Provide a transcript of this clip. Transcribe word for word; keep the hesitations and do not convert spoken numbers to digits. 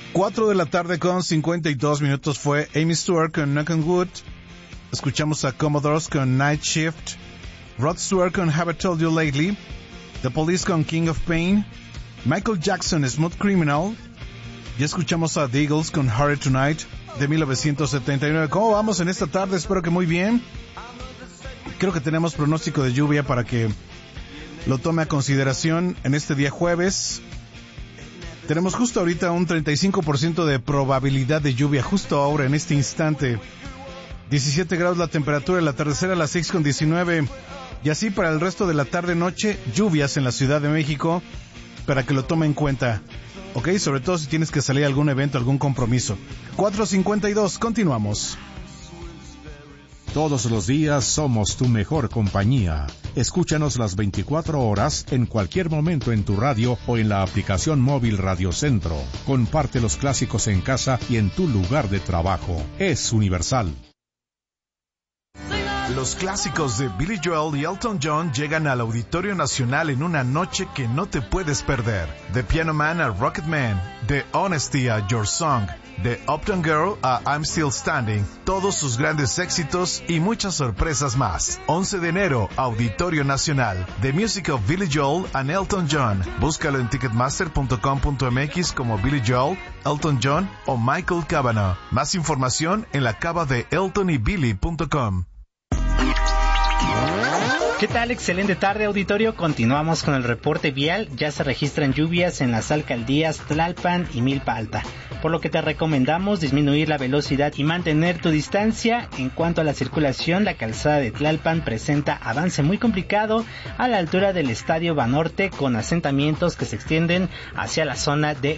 cuatro de la tarde con cincuenta y dos minutos fue Amy Stewart con Knock on Wood. Escuchamos a Commodores con Night Shift. Rod Stewart con Have I Told You Lately. The Police con King of Pain. Michael Jackson, Smooth Criminal. Ya escuchamos a The Eagles con Harder Tonight de mil novecientos setenta y nueve. ¿Cómo vamos en esta tarde? Espero que muy bien. Creo que tenemos pronóstico de lluvia para que lo tome a consideración en este día jueves. Tenemos justo ahorita un treinta y cinco por ciento de probabilidad de lluvia, justo ahora, en este instante. diecisiete grados la temperatura, el atardecer a las seis con diecinueve. Y así para el resto de la tarde-noche, lluvias en la Ciudad de México, para que lo tome en cuenta. Ok, sobre todo si tienes que salir a algún evento, algún compromiso. cuatro cincuenta y dos, continuamos. Todos los días somos tu mejor compañía. Escúchanos las veinticuatro horas, en cualquier momento en tu radio o en la aplicación móvil Radio Centro. Comparte los clásicos en casa y en tu lugar de trabajo. Es universal. Los clásicos de Billy Joel y Elton John llegan al Auditorio Nacional en una noche que no te puedes perder. De Piano Man a Rocket Man, de Honesty a Your Song, de Uptown Girl a I'm Still Standing, todos sus grandes éxitos y muchas sorpresas más. once de enero, Auditorio Nacional. The Music of Billy Joel and Elton John. Búscalo en ticketmaster punto com punto m x como Billy Joel, Elton John o Michael Cavanaugh. Más información en la cava de elton y billy punto com. ¿Qué tal? Excelente tarde, auditorio. Continuamos con el reporte vial. Ya se registran lluvias en las alcaldías Tlalpan y Milpa Alta, por lo que te recomendamos disminuir la velocidad y mantener tu distancia. En cuanto a la circulación, la calzada de Tlalpan presenta avance muy complicado a la altura del Estadio Banorte, con asentamientos que se extienden hacia la zona de